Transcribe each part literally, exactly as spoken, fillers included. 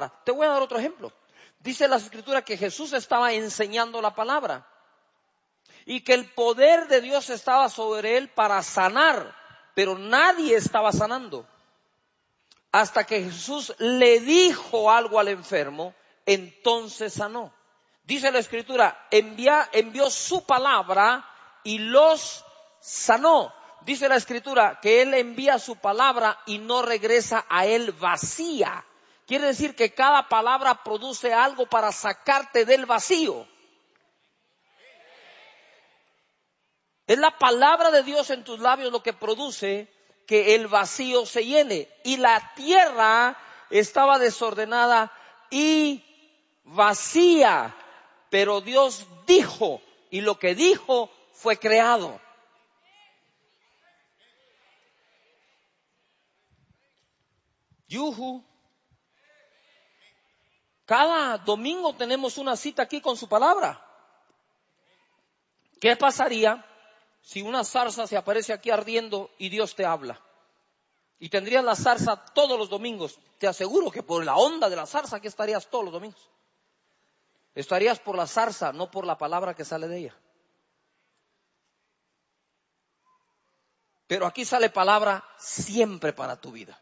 palabra. Te voy a dar otro ejemplo. Dice la Escritura que Jesús estaba enseñando la palabra y que el poder de Dios estaba sobre él para sanar, pero nadie estaba sanando. Hasta que Jesús le dijo algo al enfermo, entonces sanó. Dice la Escritura, envía, envió su palabra y los sanó. Dice la Escritura que Él envía su palabra y no regresa a Él vacía. Quiere decir que cada palabra produce algo para sacarte del vacío. Es la palabra de Dios en tus labios lo que produce que el vacío se llene. Y la tierra estaba desordenada y vacía. Pero Dios dijo, y lo que dijo fue creado. Yuhu. Cada domingo tenemos una cita aquí con su palabra. ¿Qué pasaría si una zarza se aparece aquí ardiendo y Dios te habla? Y tendrías la zarza todos los domingos. Te aseguro que por la onda de la zarza aquí estarías todos los domingos. Estarías por la zarza, no por la palabra que sale de ella. Pero aquí sale palabra siempre para tu vida.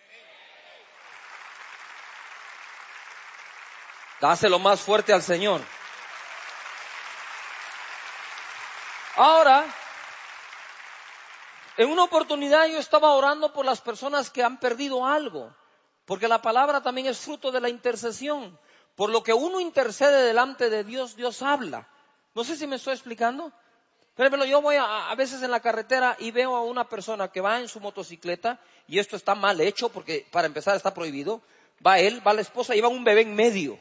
Dáselo más fuerte al Señor. Ahora, en una oportunidad yo estaba orando por las personas que han perdido algo, porque la palabra también es fruto de la intercesión. Por lo que uno intercede delante de Dios, Dios habla. No sé si me estoy explicando. Por ejemplo, yo voy a, a veces en la carretera y veo a una persona que va en su motocicleta, y esto está mal hecho porque para empezar está prohibido. Va él, va la esposa y va un bebé en medio.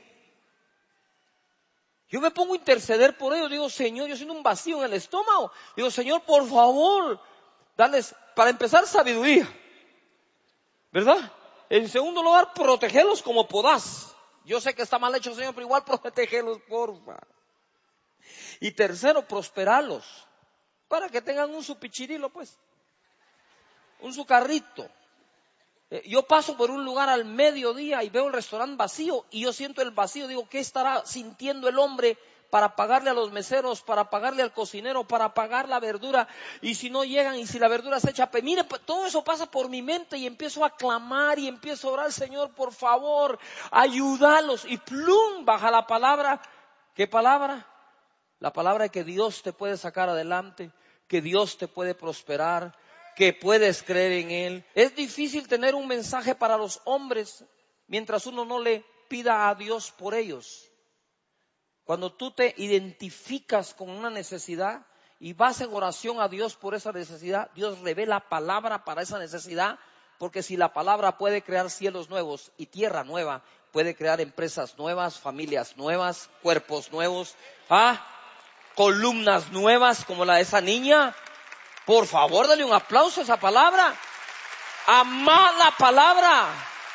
Yo me pongo a interceder por ellos. Digo, Señor, yo siento un vacío en el estómago. Digo, Señor, por favor, dales, para empezar, sabiduría. ¿Verdad? En segundo lugar, protegerlos como podás. Yo sé que está mal hecho, Señor, pero igual protégelos, porfa. Y tercero, prosperarlos. Para que tengan un su pichirilo, pues. Un su carrito. Yo paso por un lugar al mediodía y veo el restaurante vacío y yo siento el vacío. Digo, ¿qué estará sintiendo el hombre para pagarle a los meseros, para pagarle al cocinero, para pagar la verdura? Y si no llegan y si la verdura se echa, mire, todo eso pasa por mi mente y empiezo a clamar y empiezo a orar, Señor, por favor, ayúdalos. Y plum, baja la palabra. ¿Qué palabra? La palabra de que Dios te puede sacar adelante, que Dios te puede prosperar, que puedes creer en Él. Es difícil tener un mensaje para los hombres mientras uno no le pida a Dios por ellos. Cuando tú te identificas con una necesidad y vas en oración a Dios por esa necesidad, Dios revela palabra para esa necesidad, porque si la palabra puede crear cielos nuevos y tierra nueva, puede crear empresas nuevas, familias nuevas, cuerpos nuevos, ¿ah? columnas nuevas como la de esa niña. Por favor, dale un aplauso a esa palabra. Amad la palabra.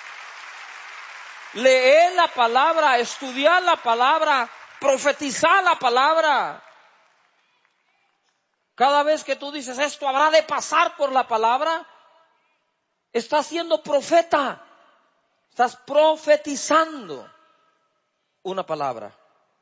Leer la palabra, estudiar la palabra, profetizar la palabra. Cada vez que tú dices esto habrá de pasar por la palabra, estás siendo profeta. Estás profetizando una palabra.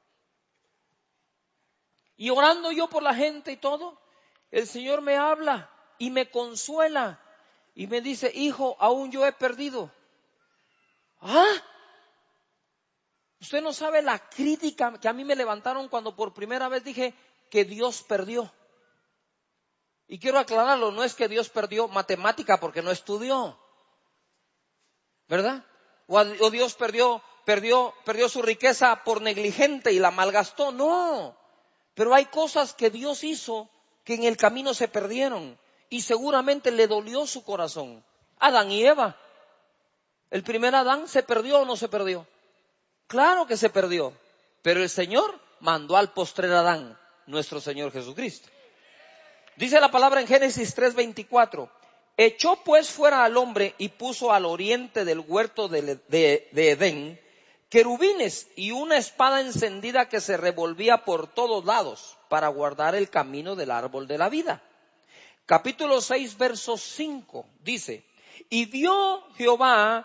Y orando yo por la gente y todo, el Señor me habla y me consuela y me dice, hijo, aún yo he perdido. ¿Ah? Usted no sabe la crítica que a mí me levantaron cuando por primera vez dije que Dios perdió. Y quiero aclararlo, no es que Dios perdió matemática porque no estudió, ¿verdad? O, o Dios perdió, perdió, perdió su riqueza por negligente y la malgastó, no. Pero hay cosas que Dios hizo que en el camino se perdieron y seguramente le dolió su corazón. Adán y Eva. ¿El primer Adán se perdió o no se perdió? Claro que se perdió. Pero el Señor mandó al postrer Adán, nuestro Señor Jesucristo. Dice la palabra en Génesis tres veinticuatro. Echó pues fuera al hombre y puso al oriente del huerto de, de, de Edén querubines y una espada encendida que se revolvía por todos lados para guardar el camino del árbol de la vida. Capítulo seis, verso cinco, dice, y vio Jehová que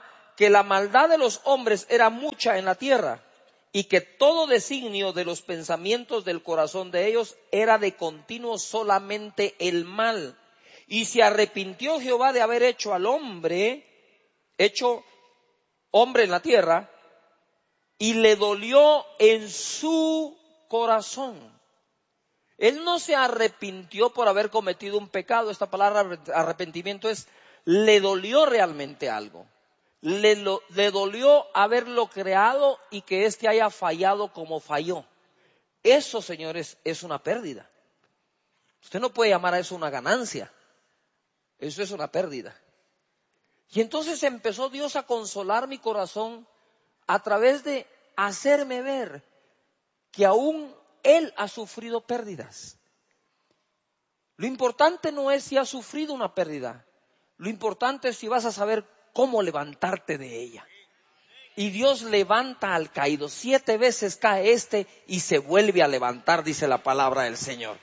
que la maldad de los hombres era mucha en la tierra, y que todo designio de los pensamientos del corazón de ellos era de continuo solamente el mal. Y se arrepintió Jehová de haber hecho al hombre, hecho hombre en la tierra, y le dolió en su corazón. Él no se arrepintió por haber cometido un pecado. Esta palabra arrepentimiento es, le dolió realmente algo. Le, lo, le dolió haberlo creado y que éste haya fallado como falló. Eso, señores, es una pérdida. Usted no puede llamar a eso una ganancia. Eso es una pérdida. Y entonces empezó Dios a consolar mi corazón a través de hacerme ver que aún Él ha sufrido pérdidas. Lo importante no es si has sufrido una pérdida. Lo importante es si vas a saber cómo levantarte de ella. Y Dios levanta al caído. Siete veces cae este y se vuelve a levantar, dice la palabra del Señor.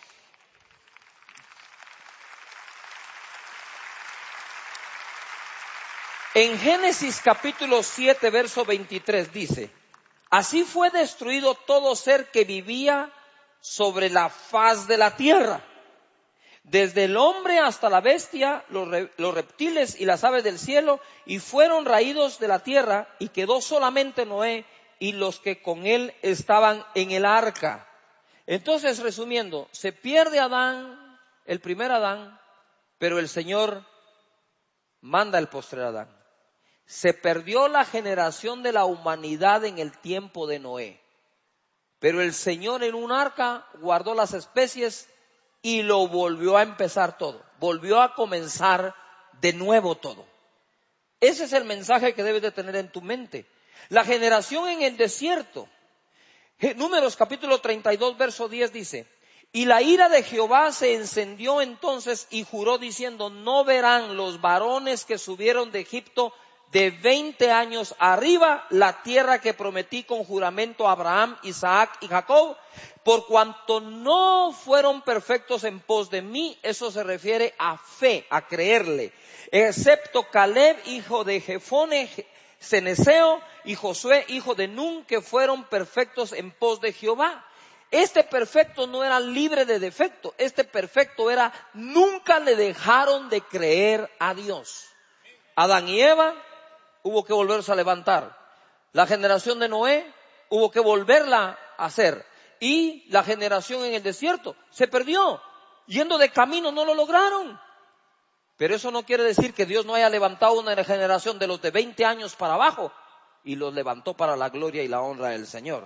En Génesis capítulo siete, verso veintitrés dice, así fue destruido todo ser que vivía sobre la faz de la tierra, desde el hombre hasta la bestia, los, re, los reptiles y las aves del cielo, y fueron raídos de la tierra, y quedó solamente Noé y los que con él estaban en el arca. Entonces, resumiendo, se pierde Adán, el primer Adán, pero el Señor manda el postrer Adán. Se perdió la generación de la humanidad en el tiempo de Noé, pero el Señor en un arca guardó las especies y lo volvió a empezar todo, volvió a comenzar de nuevo todo. Ese es el mensaje que debes de tener en tu mente. La generación en el desierto. Números capítulo treinta y dos, verso diez dice, y la ira de Jehová se encendió entonces y juró diciendo, no verán los varones que subieron de Egipto de veinte años arriba la tierra que prometí con juramento a Abraham, Isaac y Jacob, por cuanto no fueron perfectos en pos de mí. Eso se refiere a fe, a creerle, excepto Caleb, hijo de Jefone, Ceneseo, y Josué, hijo de Nun, que fueron perfectos en pos de Jehová. Este perfecto no era libre de defecto, este perfecto era, nunca le dejaron de creer a Dios. Adán y Eva hubo que volverse a levantar. La generación de Noé hubo que volverla a hacer. Y la generación en el desierto se perdió. Yendo de camino no lo lograron. Pero eso no quiere decir que Dios no haya levantado una generación de los de veinte años para abajo y los levantó para la gloria y la honra del Señor.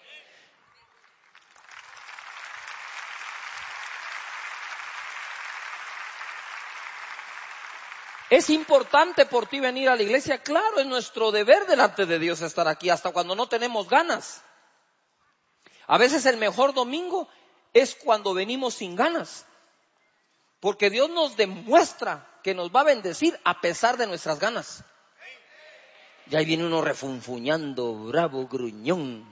¿Es importante por ti venir a la iglesia? Claro, es nuestro deber delante de Dios estar aquí, hasta cuando no tenemos ganas. A veces el mejor domingo es cuando venimos sin ganas, porque Dios nos demuestra que nos va a bendecir a pesar de nuestras ganas. Y ahí viene uno refunfuñando, bravo, gruñón,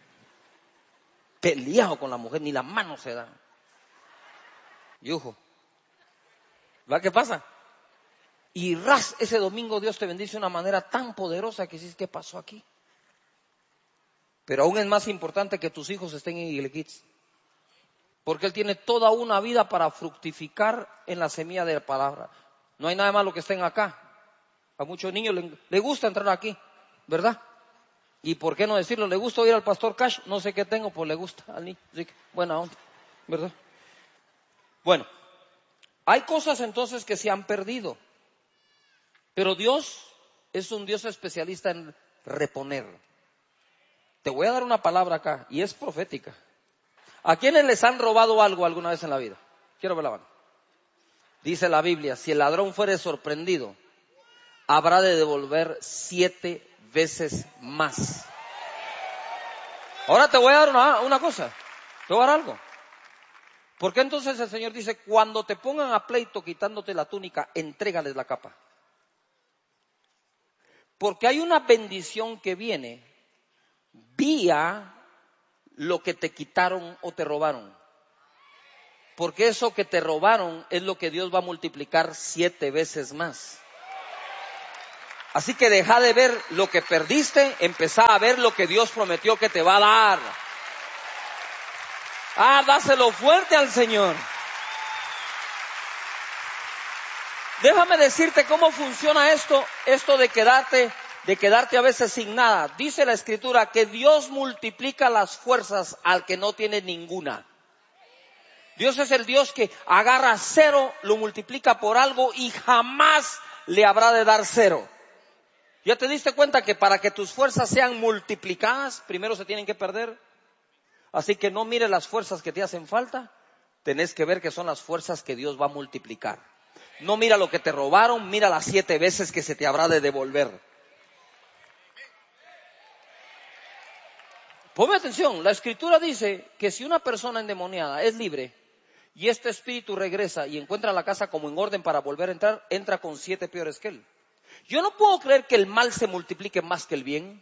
peleado con la mujer, ni la mano se da. Y ojo, ¿va qué pasa? Y ras, ese domingo Dios te bendice de una manera tan poderosa que dices, ¿qué pasó aquí? Pero aún es más importante que tus hijos estén en Eagle Kids, porque Él tiene toda una vida para fructificar en la semilla de la palabra. No hay nada malo que estén acá. A muchos niños les, les gusta entrar aquí, ¿verdad? Y por qué no decirlo, le gusta oír al pastor Cash, no sé qué tengo, pues le gusta al niño. Así que, buena onda, ¿verdad? Bueno, hay cosas entonces que se han perdido. Pero Dios es un Dios especialista en reponer. Te voy a dar una palabra acá, y es profética. ¿A quiénes les han robado algo alguna vez en la vida? Quiero ver la mano. Dice la Biblia, si el ladrón fuere sorprendido, habrá de devolver siete veces más. Ahora te voy a dar una, una cosa, te voy a dar algo. ¿Por qué entonces el Señor dice, cuando te pongan a pleito quitándote la túnica, entrégales la capa? Porque hay una bendición que viene vía lo que te quitaron o te robaron. Porque eso que te robaron es lo que Dios va a multiplicar siete veces más. Así que deja de ver lo que perdiste, empezá a ver lo que Dios prometió que te va a dar. Ah, dáselo fuerte al Señor. Déjame decirte cómo funciona esto, esto de quedarte, de quedarte a veces sin nada. Dice la Escritura que Dios multiplica las fuerzas al que no tiene ninguna. Dios es el Dios que agarra cero, lo multiplica por algo y jamás le habrá de dar cero. ¿Ya te diste cuenta que para que tus fuerzas sean multiplicadas, primero se tienen que perder? Así que no mires las fuerzas que te hacen falta, tenés que ver que son las fuerzas que Dios va a multiplicar. No mira lo que te robaron, mira las siete veces que se te habrá de devolver. Ponme atención, la Escritura dice que si una persona endemoniada es libre y este espíritu regresa y encuentra la casa como en orden para volver a entrar, entra con siete peores que él. Yo no puedo creer que el mal se multiplique más que el bien.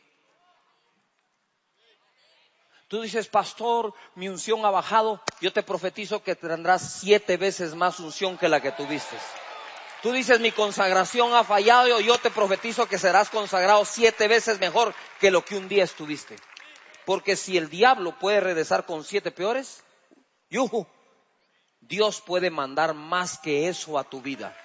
Tú dices, pastor, mi unción ha bajado. Yo te profetizo que tendrás siete veces más unción que la que tuviste. Tú dices, mi consagración ha fallado. Yo te profetizo que serás consagrado siete veces mejor que lo que un día estuviste. Porque si el diablo puede regresar con siete peores, yuhu, Dios puede mandar más que eso a tu vida.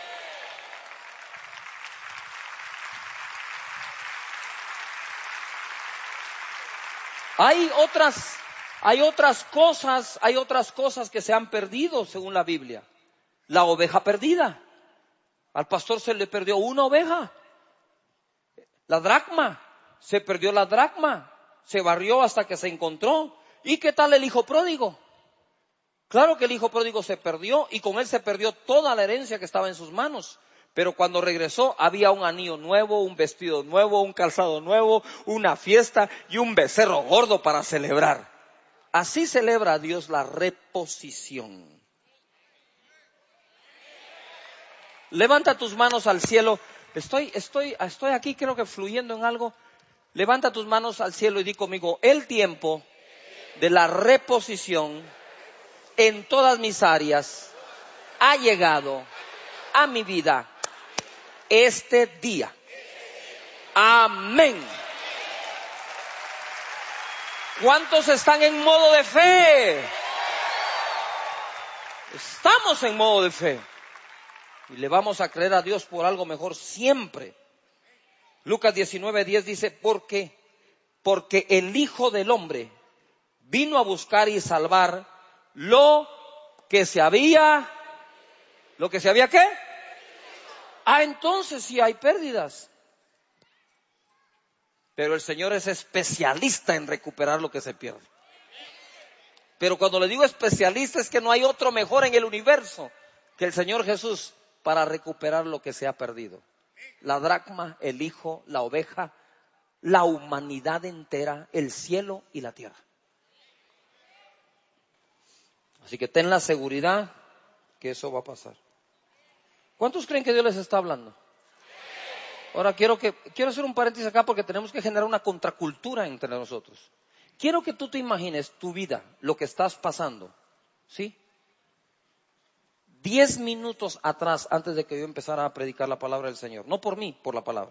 Hay otras, hay otras cosas, hay otras cosas que se han perdido según la Biblia. La oveja perdida. Al pastor se le perdió una oveja. La dracma. Se perdió la dracma. Se barrió hasta que se encontró. ¿Y qué tal el hijo pródigo? Claro que el hijo pródigo se perdió y con él se perdió toda la herencia que estaba en sus manos. Pero cuando regresó había un anillo nuevo, un vestido nuevo, un calzado nuevo, una fiesta y un becerro gordo para celebrar. Así celebra Dios la reposición. Levanta tus manos al cielo. Estoy, estoy, estoy aquí creo que fluyendo en algo. Levanta tus manos al cielo y di conmigo, el tiempo de la reposición en todas mis áreas ha llegado a mi vida este día. Amén. ¿Cuántos están en modo de fe? Estamos en modo de fe. Y le vamos a creer a Dios por algo mejor siempre. Lucas diecinueve diez dice, ¿por qué? Porque el Hijo del Hombre vino a buscar y salvar lo que se había, ¿lo que se había qué? Ah, entonces sí hay pérdidas. Pero el Señor es especialista en recuperar lo que se pierde. Pero cuando le digo especialista es que no hay otro mejor en el universo que el Señor Jesús para recuperar lo que se ha perdido. La dracma, el hijo, la oveja, la humanidad entera, el cielo y la tierra. Así que ten la seguridad que eso va a pasar. ¿Cuántos creen que Dios les está hablando? Ahora quiero que quiero hacer un paréntesis acá porque tenemos que generar una contracultura entre nosotros. Quiero que tú te imagines tu vida, lo que estás pasando, ¿sí? Diez minutos atrás, antes de que yo empezara a predicar la palabra del Señor. No por mí, por la palabra.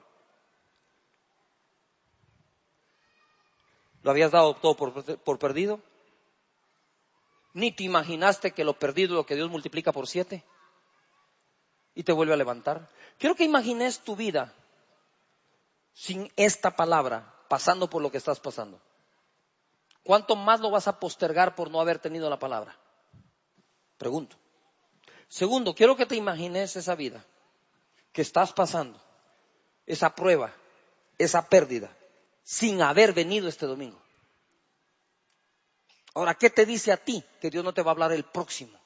¿Lo habías dado todo por, por perdido? ¿Ni te imaginaste que lo perdido es lo que Dios multiplica por siete? Y te vuelve a levantar. Quiero que imagines tu vida sin esta palabra, pasando por lo que estás pasando. ¿Cuánto más lo vas a postergar por no haber tenido la palabra? Pregunto. Segundo, quiero que te imagines esa vida que estás pasando, esa prueba, esa pérdida, sin haber venido este domingo. Ahora, ¿qué te dice a ti que Dios no te va a hablar el próximo?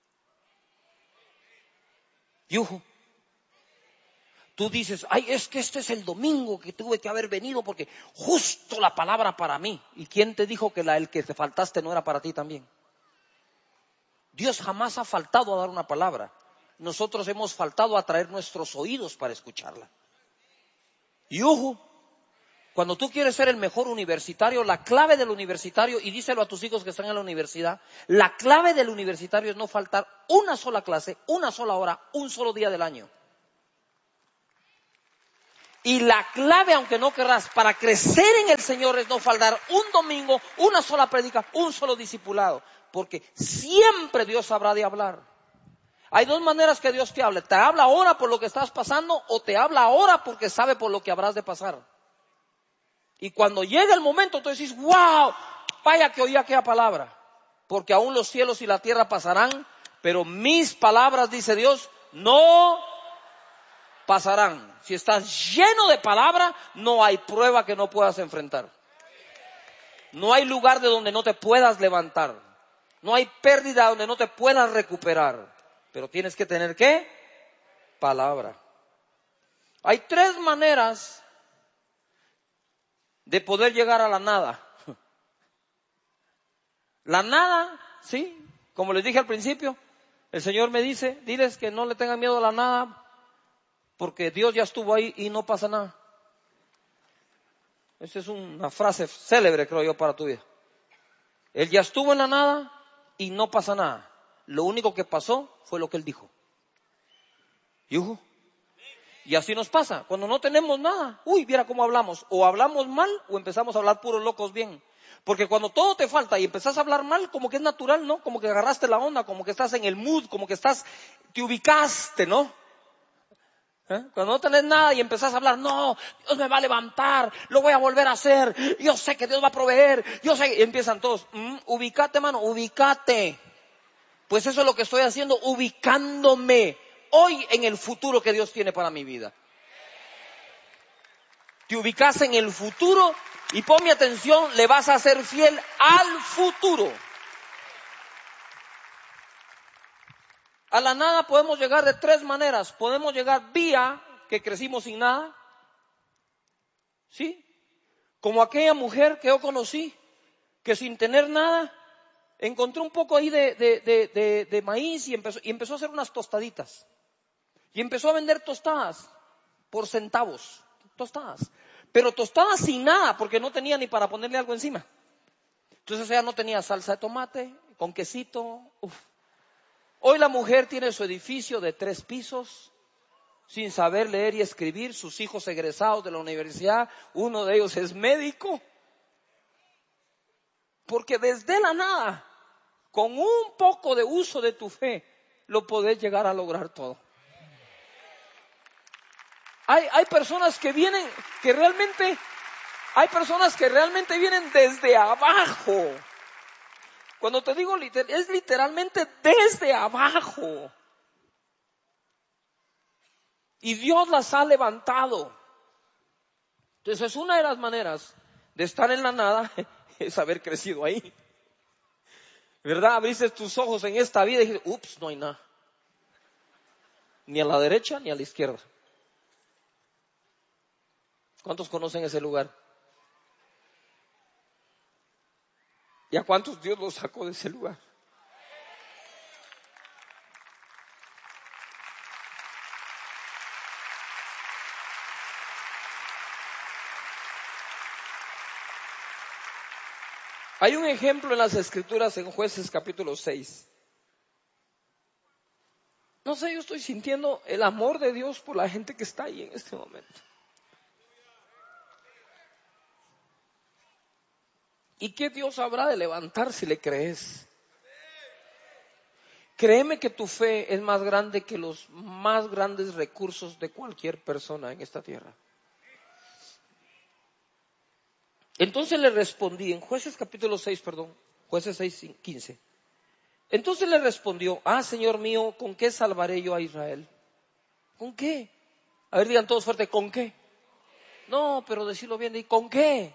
Yuhu. Tú dices, ay, es que este es el domingo que tuve que haber venido porque justo la palabra para mí. ¿Y quién te dijo que la, el que te faltaste no era para ti también? Dios jamás ha faltado a dar una palabra. Nosotros hemos faltado a traer nuestros oídos para escucharla. Yuhu. Cuando tú quieres ser el mejor universitario, la clave del universitario, y díselo a tus hijos que están en la universidad, la clave del universitario es no faltar una sola clase, una sola hora, un solo día del año. Y la clave, aunque no querrás, para crecer en el Señor es no faltar un domingo, una sola prédica, un solo discipulado. Porque siempre Dios habrá de hablar. Hay dos maneras que Dios te hable. Te habla ahora por lo que estás pasando o te habla ahora porque sabe por lo que habrás de pasar. Y cuando llega el momento, tú decís, wow, vaya que oí aquella palabra. Porque aún los cielos y la tierra pasarán, pero mis palabras, dice Dios, no pasarán. Si estás lleno de palabra, no hay prueba que no puedas enfrentar. No hay lugar de donde no te puedas levantar. No hay pérdida donde no te puedas recuperar. Pero tienes que tener, ¿qué? Palabra. Hay tres maneras de poder llegar a la nada. La nada, sí, como les dije al principio, el Señor me dice, diles que no le tengan miedo a la nada, porque Dios ya estuvo ahí y no pasa nada. Esa es una frase célebre, creo yo, para tu vida. Él ya estuvo en la nada y no pasa nada. Lo único que pasó fue lo que Él dijo. ¿Yuhu? Y así nos pasa, cuando no tenemos nada, uy, viera cómo hablamos, o hablamos mal o empezamos a hablar puros locos bien. Porque cuando todo te falta y empezás a hablar mal, como que es natural, ¿no? Como que agarraste la onda, como que estás en el mood, como que estás, te ubicaste, ¿no? ¿Eh? Cuando no tenés nada y empezás a hablar, no, Dios me va a levantar, lo voy a volver a hacer, yo sé que Dios va a proveer, yo sé, y empiezan todos, mm, ubícate, mano, ubícate. Pues eso es lo que estoy haciendo, ubicándome hoy en el futuro que Dios tiene para mi vida. Te ubicas en el futuro y pon mi atención, le vas a ser fiel al futuro. A la nada podemos llegar de tres maneras. Podemos llegar vía que crecimos sin nada. ¿Sí? Como aquella mujer que yo conocí, que sin tener nada, encontró un poco ahí de, de, de, de, de maíz y empezó, y empezó a hacer unas tostaditas. Y empezó a vender tostadas por centavos. Tostadas. Pero tostadas sin nada, porque no tenía ni para ponerle algo encima. Entonces ella no tenía salsa de tomate, con quesito. Uf. Hoy la mujer tiene su edificio de tres pisos, sin saber leer y escribir, sus hijos egresados de la universidad, uno de ellos es médico. Porque desde la nada, con un poco de uso de tu fe, lo podés llegar a lograr todo. Hay, hay personas que vienen, que realmente, hay personas que realmente vienen desde abajo. Cuando te digo literal, es literalmente desde abajo. Y Dios las ha levantado. Entonces, una de las maneras de estar en la nada es haber crecido ahí. ¿Verdad? Abriste tus ojos en esta vida y dijiste, ups, no hay nada. Ni a la derecha ni a la izquierda. ¿Cuántos conocen ese lugar? ¿Y a cuántos Dios los sacó de ese lugar? Hay un ejemplo en las Escrituras en Jueces capítulo seis. No sé, yo estoy sintiendo el amor de Dios por la gente que está ahí en este momento. ¿Y qué Dios habrá de levantar si le crees? Créeme que tu fe es más grande que los más grandes recursos de cualquier persona en esta tierra. Entonces le respondí, en Jueces capítulo seis, perdón, Jueces seis, quince. Entonces le respondió, ah, Señor mío, ¿con qué salvaré yo a Israel? ¿Con qué? A ver, digan todos fuerte, ¿con qué? No, pero decirlo bien, ¿con qué?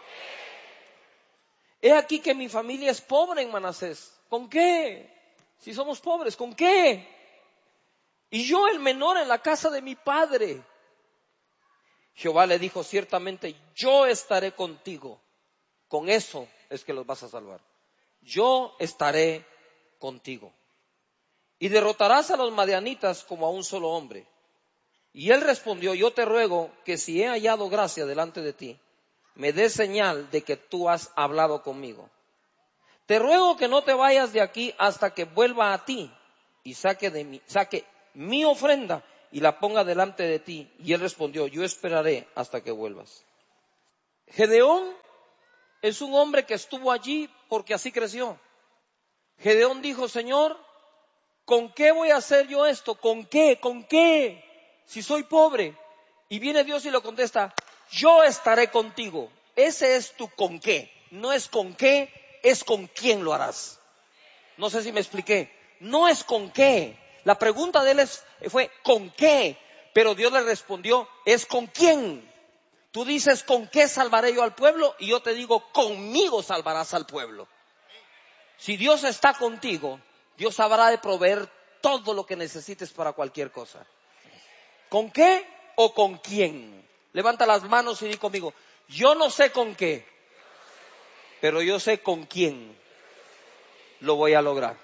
He aquí que mi familia es pobre en Manasés. ¿Con qué? Si somos pobres, ¿con qué? Y yo el menor en la casa de mi padre. Jehová le dijo, ciertamente yo estaré contigo. Con eso es que los vas a salvar. Yo estaré contigo. Y derrotarás a los madianitas como a un solo hombre. Y él respondió, yo te ruego que si he hallado gracia delante de ti, me des señal de que tú has hablado conmigo. Te ruego que no te vayas de aquí hasta que vuelva a ti y saque de mi, saque mi ofrenda y la ponga delante de ti. Y él respondió, yo esperaré hasta que vuelvas. Gedeón es un hombre que estuvo allí porque así creció. Gedeón dijo, Señor, ¿con qué voy a hacer yo esto? ¿Con qué? ¿Con qué? Si soy pobre. Y viene Dios y le contesta, yo estaré contigo. Ese es tu con qué. No es con qué, es con quién lo harás. No sé si me expliqué. No es con qué. La pregunta de él es, fue ¿con qué? Pero Dios le respondió, es con quién. Tú dices, ¿con qué salvaré yo al pueblo? Y yo te digo, conmigo salvarás al pueblo. Si Dios está contigo, Dios habrá de proveer todo lo que necesites para cualquier cosa. ¿Con qué o con quién? Levanta las manos y di conmigo, yo no sé con qué, pero yo sé con quién lo voy a lograr.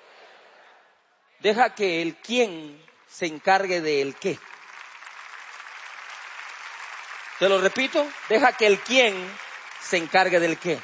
Deja que el quién se encargue del qué. Te lo repito, deja que el quién se encargue del qué.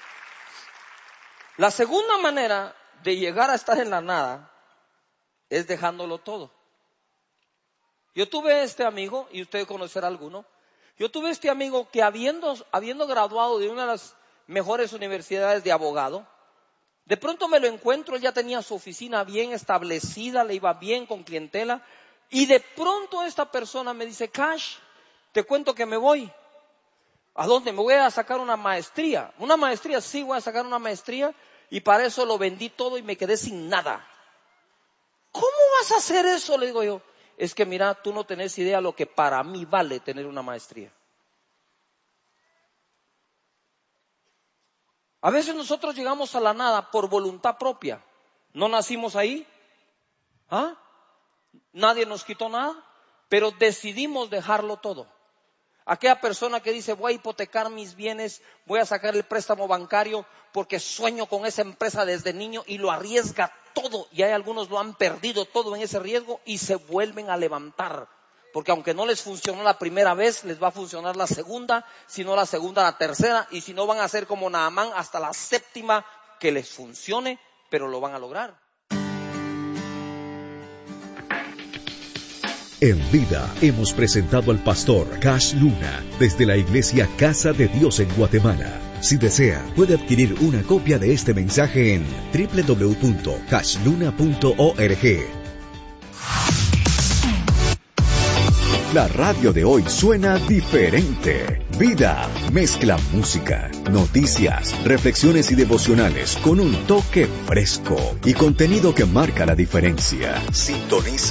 La segunda manera de llegar a estar en la nada es dejándolo todo. Yo tuve este amigo, y usted conocerá alguno, yo tuve este amigo que habiendo, habiendo graduado de una de las mejores universidades de abogado, de pronto me lo encuentro, él ya tenía su oficina bien establecida, le iba bien con clientela, y de pronto esta persona me dice, Cash, te cuento que me voy. ¿A dónde? Me voy a sacar una maestría. Una maestría, sí, voy a sacar una maestría, y para eso lo vendí todo y me quedé sin nada. ¿Cómo vas a hacer eso? Le digo yo. Es que mira, tú no tenés idea lo que para mí vale tener una maestría. A veces nosotros llegamos a la nada por voluntad propia. No nacimos ahí. ¿Ah? Nadie nos quitó nada, pero decidimos dejarlo todo. Aquella persona que dice, voy a hipotecar mis bienes, voy a sacar el préstamo bancario porque sueño con esa empresa desde niño y lo arriesga todo. Y hay algunos lo han perdido todo en ese riesgo y se vuelven a levantar. Porque aunque no les funcionó la primera vez, les va a funcionar la segunda, si no la segunda, la tercera. Y si no, van a ser como Naamán hasta la séptima que les funcione, pero lo van a lograr. En vida hemos presentado al pastor Cash Luna desde la iglesia Casa de Dios en Guatemala. Si desea, puede adquirir una copia de este mensaje en doble u doble u doble u punto cash luna punto org. La radio de hoy suena diferente. Vida mezcla música, noticias, reflexiones y devocionales con un toque fresco y contenido que marca la diferencia. Sintoniza